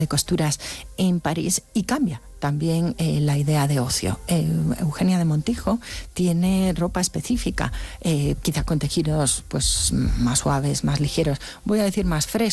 de costuras en París y cambia también la idea de ocio. Eugenia de Montijo tiene ropa específica, quizá con tejidos pues más suaves, más ligeros, voy a decir más frescos,